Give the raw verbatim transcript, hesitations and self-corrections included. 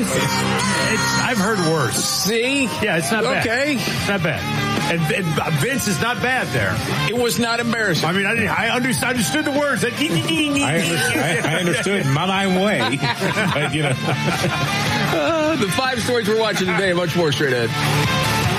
It's, I've heard worse. See? Yeah, it's not bad. Okay. It's not bad. And, and Vince is not bad there. It was not embarrassing. I mean, I, I understood, understood the words. Like, I, understood, I, I understood my own way. But, you know. uh, the five stories we're watching today, much more straight ahead.